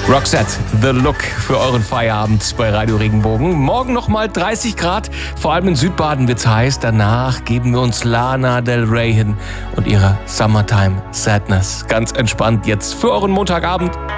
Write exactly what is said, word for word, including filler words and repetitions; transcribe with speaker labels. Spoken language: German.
Speaker 1: Roxette, The Look für euren Feierabend bei Radio Regenbogen. Morgen nochmal dreißig Grad, vor allem in Südbaden wird's heiß. Danach geben wir uns Lana Del Rey hin und ihrer Summertime Sadness. Ganz entspannt jetzt für euren Montagabend.